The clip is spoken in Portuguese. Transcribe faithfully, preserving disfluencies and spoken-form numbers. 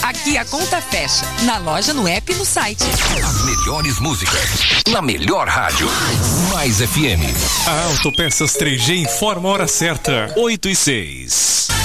Aqui a conta fecha. Na loja, no app e no site. As melhores músicas. Na melhor rádio. Mais F M. A Autopeças três G informa a hora certa. oito e seis.